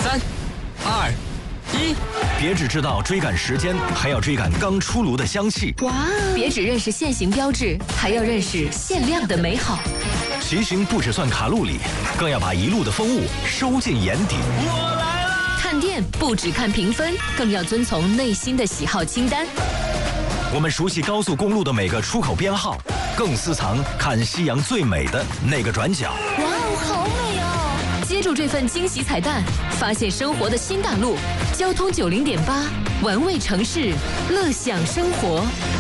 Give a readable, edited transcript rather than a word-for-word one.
3、2、1， 别只知道追赶时间，还要追赶刚出炉的香气。 哇！别只认识限行标志，还要认识限量的美好。 骑行不只算卡路里，更要把一路的风物收进眼底。 我来啦！ 看店不只看评分，更要遵从内心的喜好清单。 我们熟悉高速公路的每个出口编号，更私藏看夕阳最美的那个转角。 哇哦，好美哦！接住这份惊喜彩蛋，发现生活的新大陆。交通90.8，玩味城市，乐享生活。